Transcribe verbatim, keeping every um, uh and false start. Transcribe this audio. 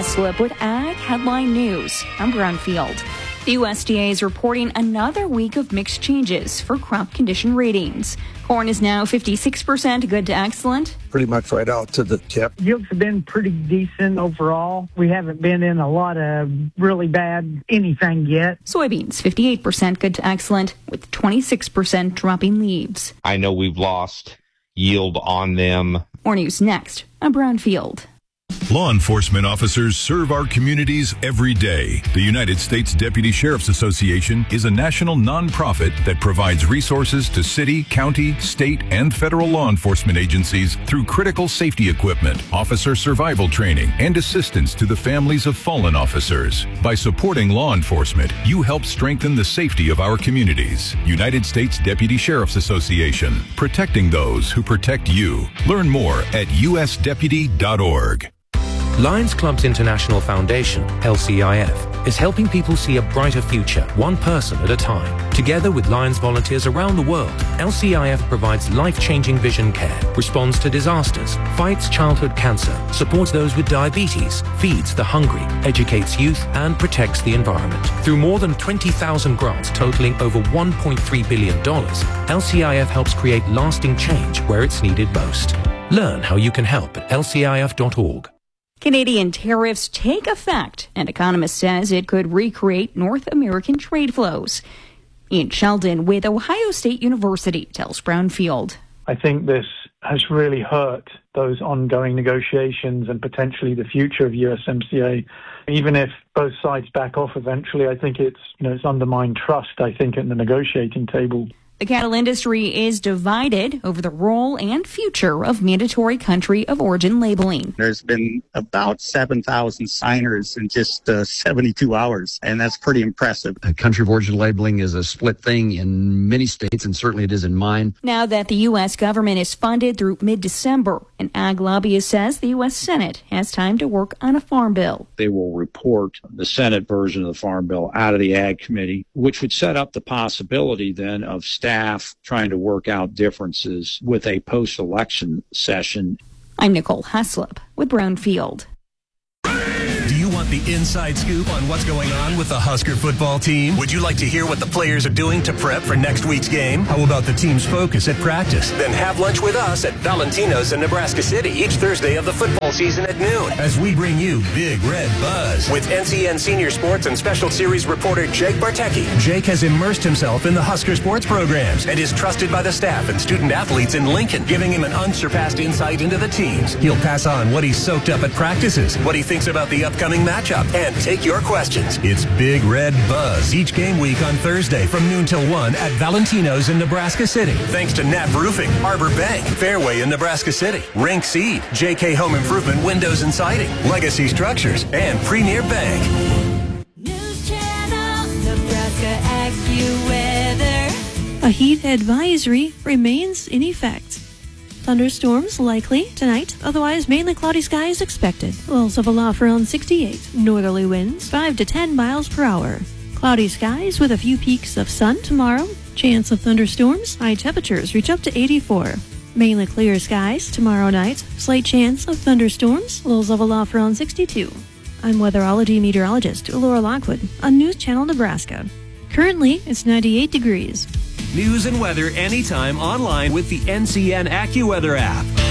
Heslop with Ag Headline News. I'm Brownfield. The U S D A is reporting another week of mixed changes for crop condition ratings. Corn is now fifty-six percent good to excellent. Pretty much right out to the tip. Yields have been pretty decent overall. We haven't been in a lot of really bad anything yet. Soybeans, fifty-eight percent good to excellent, with twenty-six percent dropping leaves. I know we've lost yield on them. More news next on Brownfield. Law enforcement officers serve our communities every day. The United States Deputy Sheriff's Association is a national nonprofit that provides resources to city, county, state, and federal law enforcement agencies through critical safety equipment, officer survival training, and assistance to the families of fallen officers. By supporting law enforcement, you help strengthen the safety of our communities. United States Deputy Sheriff's Association, protecting those who protect you. Learn more at u s deputy dot org. Lions Clubs International Foundation, L C I F, is helping people see a brighter future, one person at a time. Together with Lions volunteers around the world, L C I F provides life-changing vision care, responds to disasters, fights childhood cancer, supports those with diabetes, feeds the hungry, educates youth, and protects the environment. Through more than twenty thousand grants totaling over one point three billion dollars, L C I F helps create lasting change where it's needed most. Learn how you can help at L C I F dot org. Canadian tariffs take effect, and economist says it could recreate North American trade flows. Ian Sheldon with Ohio State University tells Brownfield. I think this has really hurt those ongoing negotiations and potentially the future of U S M C A. Even if both sides back off eventually, I think it's, you know, it's undermined trust, I think, at the negotiating table. The cattle industry is divided over the role and future of mandatory country of origin labeling. There's been about seven thousand signers in just uh, seventy-two hours, and that's pretty impressive. Uh, country of origin labeling is a split thing in many states, and certainly it is in mine. Now that the U S government is funded through mid-December, an ag lobbyist says the U S Senate has time to work on a farm bill. They will report the Senate version of the farm bill out of the ag committee, which would set up the possibility then of staff trying to work out differences with a post-election session. I'm Nicole Heslop with Brownfield. Do you want the inside scoop on what's going on with the Husker football team? Would you like to hear what the players are doing to prep for next week's game? How about the team's focus at practice? Then have lunch with us at Valentino's in Nebraska City each Thursday of the football season at noon as we bring you Big Red Buzz with N C N Senior Sports and Special Series reporter Jake Bartecki. Jake has immersed himself in the Husker sports programs and is trusted by the staff and student athletes in Lincoln, giving him an unsurpassed insight into the teams. He'll pass on what he's soaked up at practices, what he thinks about the upcoming matchup, and take your questions. It's Big Red Buzz each game week on Thursday from noon till one at Valentino's in Nebraska City. Thanks to Knapp Roofing, Arbor Bank, Fairway in Nebraska City, Rink Seed, J K Home Improvement Windows and Siding, Legacy Structures, and Premier Bank. News Channel, Nebraska AccuWeather. A heat advisory remains in effect. Thunderstorms likely tonight, otherwise mainly cloudy skies expected. Lows of a low around sixty-eight. Northerly winds five to ten miles per hour. Cloudy skies with a few peaks of sun tomorrow. Chance of thunderstorms. High temperatures reach up to eighty-four. Mainly clear skies tomorrow night. Slight chance of thunderstorms. Lows of a low around sixty-two. I'm weatherology meteorologist Laura Lockwood on News Channel Nebraska. Currently, it's ninety-eight degrees. News and weather anytime online with the N C N AccuWeather app.